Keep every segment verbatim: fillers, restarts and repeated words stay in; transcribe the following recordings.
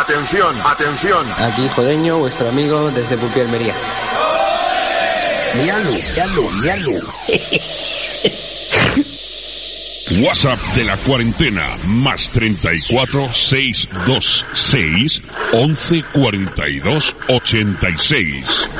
Atención, atención. Aquí Jodeño, vuestro amigo desde Pupi Almería. Mialu, mialu, mialu. WhatsApp de la cuarentena, más treinta y cuatro, seiscientos veintiséis, once cuarenta y dos, ochenta y seis.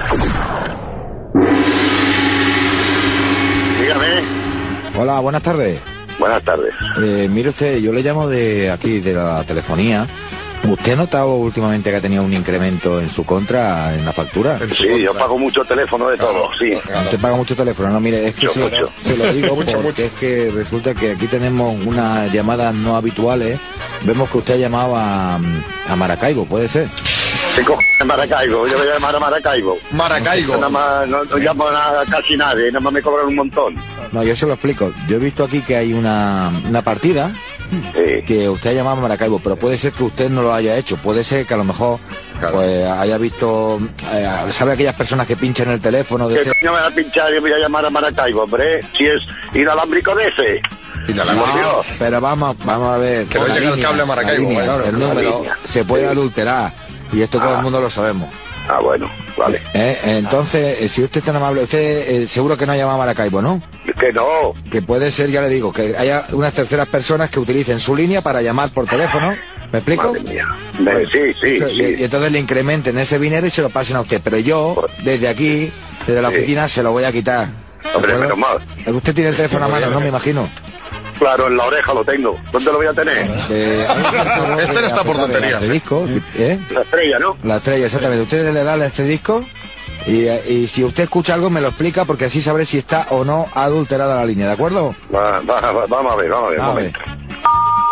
Dígame. Hola, buenas tardes. Buenas tardes. Eh, mire usted, yo le llamo de aquí, de la telefonía. ¿Usted ha notado últimamente que ha tenido un incremento en su contra en la factura? Sí, yo pago mucho teléfono de todo, sí. Usted paga mucho teléfono, no, mire, es que Mucho, se, mucho. se lo digo Mucho, porque mucho. es que resulta que aquí tenemos unas llamadas no habituales. Vemos que usted ha llamado a, a Maracaibo, ¿puede ser? ¿Qué cojones Maracaibo? Yo voy a llamar a Maracaibo. Maracaibo. Nada más, no, no llamo a casi nadie, nada más me cobran un montón. No, yo se lo explico. Yo he visto aquí que hay una, una partida Sí. que usted ha llamado a Maracaibo, pero puede ser que usted no lo haya hecho. Puede ser que a lo mejor Claro. pues haya visto, eh, ¿sabe aquellas personas que pinchan el teléfono? De ¿Qué ese- coño me va a pinchar y voy a llamar a Maracaibo, hombre? Si es inalámbrico de ese. Y la No, Por Dios. pero vamos, vamos a ver. Que no la llegue el cable a Maracaibo, la línea, claro, el la número línea. se puede adulterar y esto todo Ah. el mundo lo sabemos. Ah, bueno, vale. Eh, Entonces, eh, si usted es tan amable, usted eh, seguro que no ha llamado a Maracaibo, ¿no? Que no. Que puede ser, ya le digo, que haya unas terceras personas que utilicen su línea para llamar por teléfono. ¿Me explico? Madre mía. Eh, sí, sí, Y, y sí. entonces le incrementen ese dinero y se lo pasen a usted. Pero yo, desde aquí, desde la Sí. oficina, se lo voy a quitar. ¿De Hombre, acuerdo? menos mal. Usted tiene el teléfono a mano, ¿no? Me imagino. Claro, en la oreja lo tengo. ¿Dónde lo voy a tener? Eh, Este no está por tonterías, El ¿eh? disco, ¿eh? La estrella, ¿no? La estrella, exactamente. Usted le da a este disco y, eh, y si usted escucha algo me lo explica porque así sabré si está o no adulterada la línea, ¿de acuerdo? Va, va, va, vamos a ver, vamos a ver, un A ver. momento.